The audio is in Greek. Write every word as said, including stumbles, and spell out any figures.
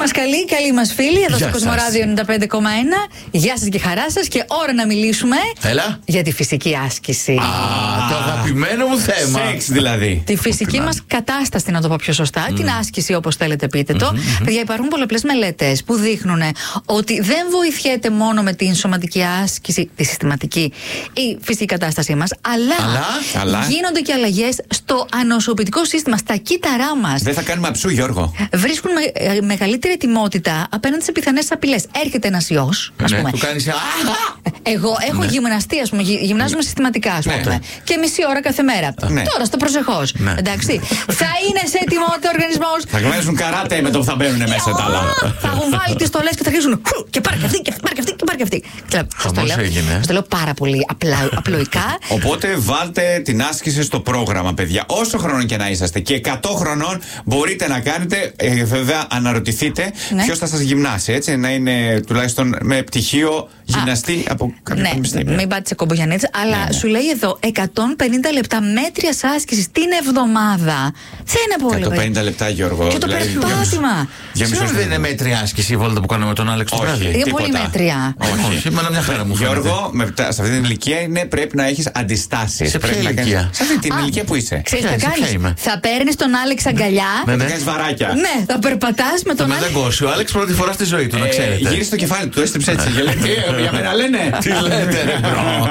μας καλή, καλή μας φίλη, εδώ στο Κοσμοράδιο ενενήντα πέντε κόμμα ένα. Γεια σας και χαρά σας, και ώρα να μιλήσουμε. Έλα. Για τη φυσική άσκηση. Α, το αγαπημένο μου θέμα. Σεξ δηλαδή. Τη φυσική μας κατάσταση, να το πω πιο σωστά. Mm. Την άσκηση, όπως θέλετε πείτε το. Mm-hmm. Παιδιά, υπάρχουν πολλαπλές μελέτες που δείχνουν ότι δεν βοηθιέται μόνο με την σωματική άσκηση, τη συστηματική, η φυσική κατάστασή μας, αλλά, αλλά, αλλά γίνονται και αλλαγές στο ανοσοποιητικό σύστημα, στα κύτταρά μας. Δεν θα κάνουμε αψού, Γιώργο. Βρίσκουν με, ε, μεγαλύτερη ετοιμότητα απέναντι σε πιθανές απειλές. Έρχεται ένας ιός, ας ναι, πούμε. του κάνεις. Εγώ έχω ναι. γυμναστεί, ας πούμε, γυμνάζομαι ναι. συστηματικά, ας πούμε. Ναι. Και μισή ώρα κάθε μέρα. Ναι. Τώρα, στο προσεχώς. Ναι. Εντάξει. Θα είναι σε ετοιμότητα ο οργανισμός. Θα γνωρίζουν καράτε με το που θα μπαίνουν μέσα τα άλλα. Θα έχουν βάλει τις στολές και θα αρχίσουν. Και πάρει και αυτή, και πάρει και αυτή, και πάρει και αυτή. Σας το λέω πάρα πολύ απλοϊκά. Οπότε βάλτε την άσκηση στο πρόγραμμα, παιδιά. Όσο χρόνο και να είσαστε. Και εκατό χρονών μπορείτε να κάνετε. Ε, βέβαια, αναρωτηθείτε ναι. ποιος θα σας γυμνάσει. Έτσι, να είναι τουλάχιστον με πτυχίο γυμναστή από κάποιο πανεπιστήμιο. Ναι, μην πάτε σε κομπογιανίτες, αλλά ναι, ναι. σου λέει εδώ εκατόν πενήντα λεπτά μέτριας άσκησης την εβδομάδα. Δεν είναι πολύ. εκατόν πενήντα λεπτά, Γιώργο. Και το δηλαδή, περπάτημα. Για μισό δεν είναι μέτρια άσκηση η βόλτα που κάνουμε με τον Άλεξ το βράδυ. Είναι πολύ μέτρια. Όχι, με μια χαρά μου. Γιώργο, σε αυτή την ηλικία είναι, πρέπει να έχεις αντιστάσεις. Σε ποια ηλικία? Σε αυτή την ηλικία που είσαι. Ξέρεις τι κάνεις? Θα παίρνεις τον Άλεξ αγκαλιά. Ναι, ναι. Κάνεις βαράκια. Ναι, θα περπατάς με τον Άλεξ. Θα μεταγκώσει ο Άλεξ πρώτη φορά στη ζωή του, να ξέρετε. Γύρισε το κεφάλι του, έστριψε έτσι. Για μένα λένε. Τι λέτε, ρε μπρο.